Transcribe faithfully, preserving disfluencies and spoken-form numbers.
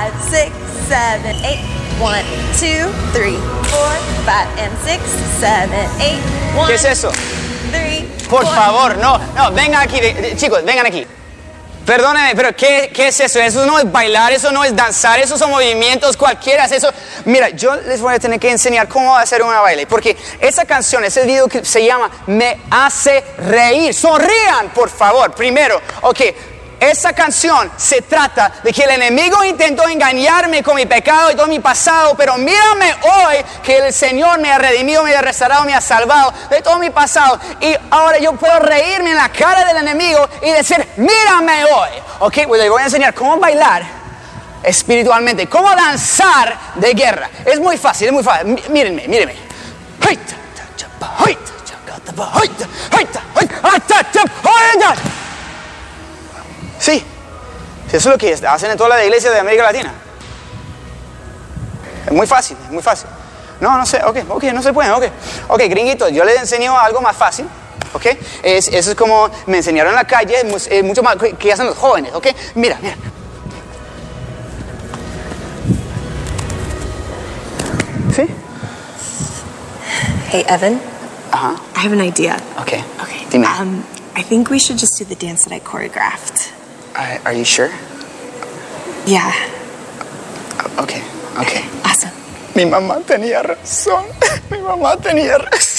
five, six, seven, eight. One, two, three, four, five, and six, seven, eight. One, ¿Qué es eso? Three, Por four. favor, no, no, vengan aquí, ven- chicos, vengan aquí. Perdónenme, pero ¿qué, ¿qué es eso? Eso no es bailar, eso no es danzar, esos son movimientos, cualquiera hace eso. Mira, yo les voy a tener que enseñar cómo hacer una baile, porque esa canción, ese video que se llama Me hace reír. Sonrían, por favor, primero. Ok, esa canción se trata de que el enemigo intentó engañarme con mi pecado y todo mi pasado, pero mírame hoy que el Señor me ha redimido, me ha restaurado, me ha salvado de todo mi pasado. Y ahora yo puedo reírme en la cara del enemigo y decir, mírame hoy. Ok, pues les voy a enseñar cómo bailar espiritualmente, cómo danzar de guerra. Es muy fácil, es muy fácil. M- mírenme, mírenme. Sí, sí, eso es lo que hacen en todas las iglesias de América Latina. Es muy fácil, es muy fácil. No, no sé, ok, ok, no se puede, ok. Ok, gringuitos, yo les enseño algo más fácil, ok. Es, eso es como me enseñaron en la calle, es eh, mucho más que, que hacen los jóvenes, ok. Mira, mira. ¿Sí? Hey, Evan, Ajá, I have an idea. ok. Okay. Dime. Um, I think we should just do the dance that I choreographed. Are, are you sure? Yeah. Ok, ok. Awesome. Mi mamá tenía razón, mi mamá tenía razón.